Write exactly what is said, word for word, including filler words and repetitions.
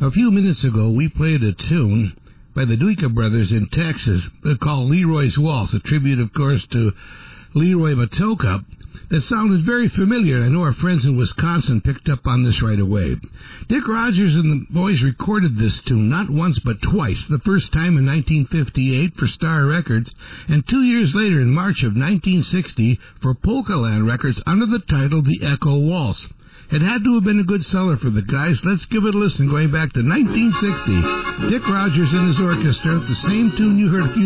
A few minutes ago, we played a tune by the Duica Brothers in Texas called Leroy's Waltz, a tribute, of course, to Leroy Matoaca. That sounded very familiar. I know our friends in Wisconsin picked up on this right away. Dick Rogers and the boys recorded this tune not once but twice. The first time in nineteen fifty-eight for Star Records, and two years later in March of nineteen sixty for Polka Land Records under the title The Echo Waltz. It had to have been a good seller for the guys. Let's give it a listen going back to nineteen sixty. Dick Rogers and his orchestra, the same tune you heard a few